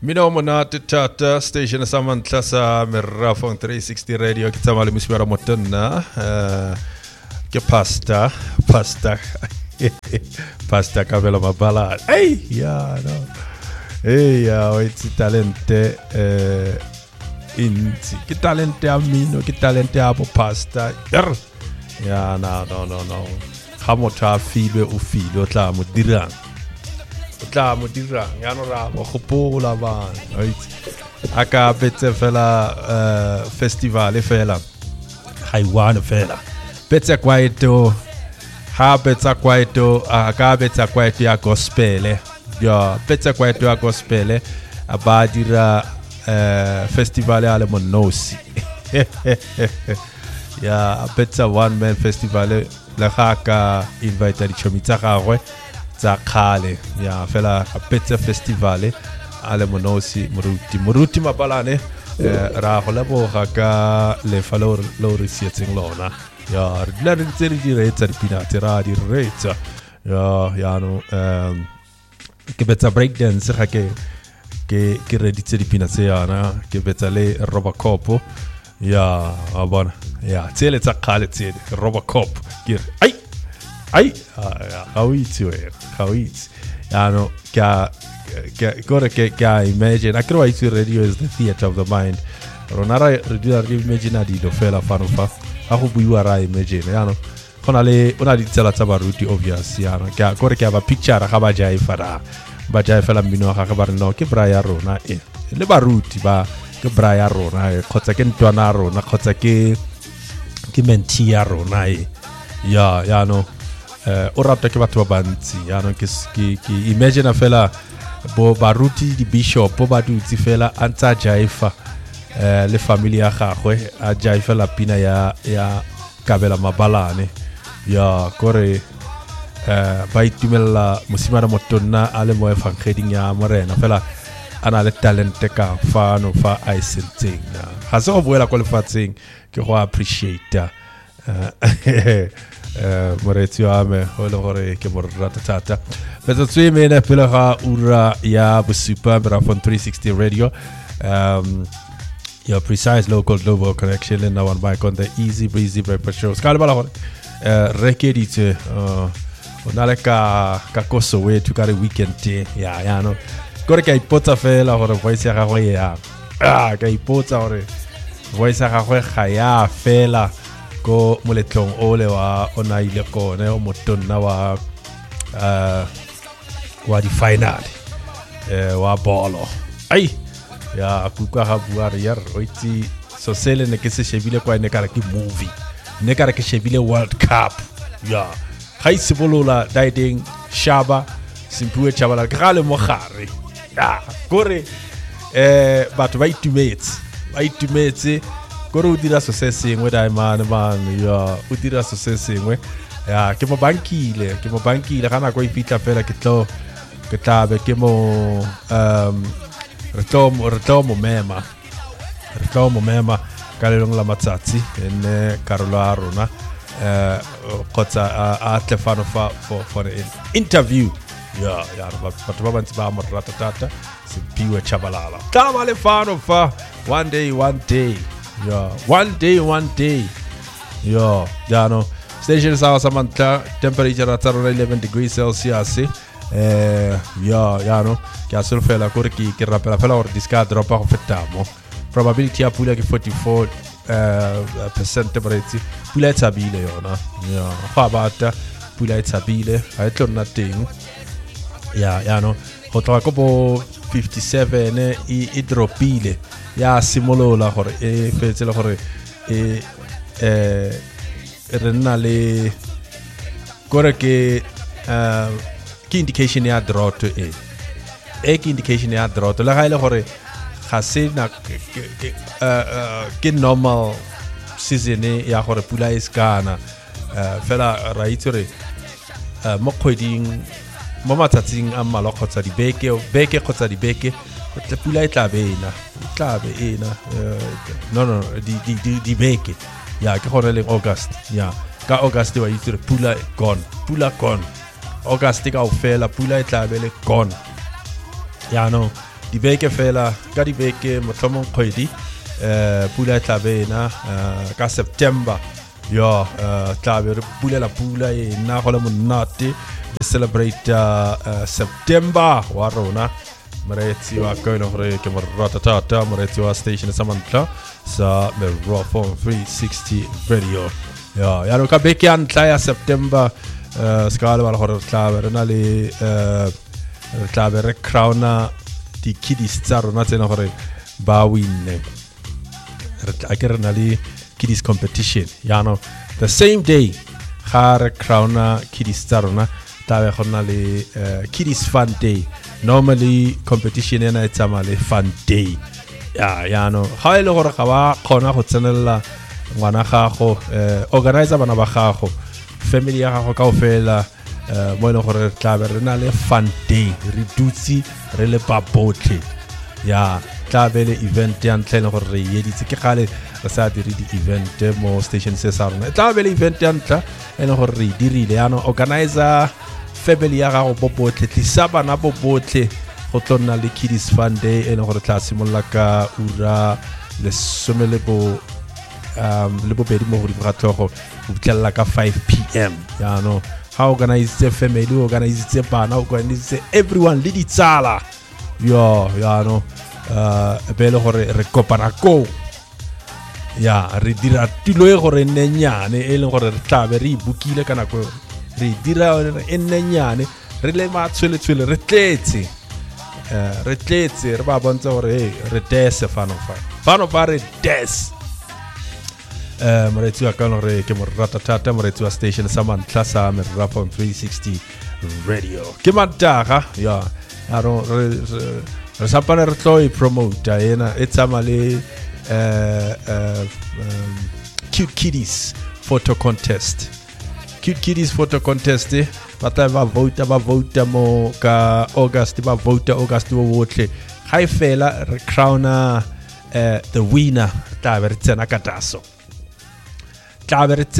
Mino monate tata station samantla sa Merafon 360 radio kita mali musibara motonna ke pasta pasta kabela mabala hey ya no hey ya it's talente inti che talente amino che talente abo pasta ya no hamota fibe u fido tla mudirang yano rabo khopola ba right aka betse fela festival fela haiwana fela betse kwaito ha betsa kwaito aka betsa kwaito ya gospel ya betsa kwaito ya gospel abadira festival ale monosi ya betsa one man festival la haka invite di chomita gagwe tsa khale ya fela a pizza festival ale monosi muruti mabalane ra hola bo ga le falor lori sietsing lona ya la rinzeri di rete pinati ra di rete ya no che pezza breakdance che redizze di pinati na che pezza le Robocop ya abana ya tsele tsa khale tsele Robocop ai hawitsi no gore che imagine akro ai su radio is the theater of the mind ronara radio imagine di do fela fano fa aho buiwa ra imagine no khona le ona di tsela tsa baruti obvious no ka gore ke ba picture ga ba jai fela mino ga ba no ke braya rona le baruti ba ke braya rona khotsa ke ntwana rona khotsa ke menti ya rona ya no o rata ke batho ba bantsi ya no ke imagine fela bo baruti di bishop ba dutsi fela antsa jaifa le familia gagwe a jaifa la pina ya kabela mabalane ya kore ba itumela musimana motonna ale mo evangeling ya morena fela ana le talente ka fa a sentseng ga se go boela ko lefatseng ke go appreciate moretsi wa me o le gore ke morata tata betsa tswe mena pele ga ura ya bosupa Merafon 360 radio your precise local global connection in one mic on the easy breezy breakfast show skala bala gore rekeditse onale ka koso we to kare weekend ya no gore ka ipotsa fela gore voice ya gagwe ya ka ipotsa gore voice ya gagwe ga ya fela ko moletlong ole wa ona ile kone o motonna wa di final wa bolo ai ya kuka ha buar yar oiti so sele ne ke se shebile kwa ne kare ke movie ne kare ke shebile world cup ya hai sibolola dating shaba simpuwe chabala gale mo gare ya gore batho ba itumetse gore o dira so se sengwe man ya o dira so se sengwe ya ke mo bankile gana go ifitla fela ke tlabe ke mo re tlo mo mema ka le la matsatsi ene Karolo a rona kotsa a tlefano for an interview ya batho ba bantsi ba mo rata tata se piwe chabalala taba le fano fa one day yeah, one day. Yeah, no. Station is our Samantha. Temperature at 11 degrees Celsius. No. Che fela corki che rappella fela or disca drop off fetamo. Probability a pula che 44% temperature. Pula stabile no. Yeah. Fa batta pula stabile. Hai tornating. Yeah, no. Hotra copo 57 i dropile. Ya simolo la gore fetse la gore renale gore ke indication ya drought ke indication ya drought la ga ile gore ga se na ke normal season ya gore pula e skana fela ra itsore mo khoding mo matsatsing a mala khotsa di beke khotsa di beke la pula e tlabe ena no di beke ya ke gore le August ya ka August wa itse pula gone August ka o fela pula e tlabe le gone ya no di beke fela ka di beke motlhomong kgwedi pula tla bena ka September yo tla be re pulela pula ena go le monate re celebrate September wa rona moretsi wa ka no re ke mo rata tata moretsi wa station sa mantla sa me Raw 360 radio ya no ka beke an tla ya September ska le ba gore tla be re na le tla be re crowna di kiddies tsa rona tsena gore ba winne re ke re na le kiddies competition ya no the same day ga re crowna kiddies tsa rona ta be gona le kiddies fun day normally competition ena e tsama le fun day ya no ga ile gore ga ba khona go tsenela ngwana gago organizer bana ba gago family ya gago kaofela mo ile gore tla be re na le fun day re dutsi re le ba botlhe ya tla be le event ya ntlha gore re yeditse ke gale re sa dire di event mo station se sa rona tla be le event ya ntlha ene gore re dirile ya no organizer family ya gago bo botlhe tlisa bana bo botlhe go tlonna le kiddies fun day ene gore tla simolla ka ura le somele bo le bo bedi mo go di ga tlogo go tlela ka 5 p.m. ya no how organize family organize bana organize everyone le ditsala yo ya no bele gore re kopana ko ya re dira tilo e gore nnenyane e leng gore re tlabe re ibukile kana go re dira nnenyane re le matshweletswele re tletse re ba bontsha gore re dese fano fa re des moretsi wa ka no re ke mo rata thata moretsi wa station sa mantla sa me Raw 360 radio ke mantaga ya aro re sapana re tlo I promote ena etsama le cute kiddies photo contest ba tla ba vote mo ka August ba vote August wo wotle ga e fela re crowna the winner tla be re tsena ka taso tla be re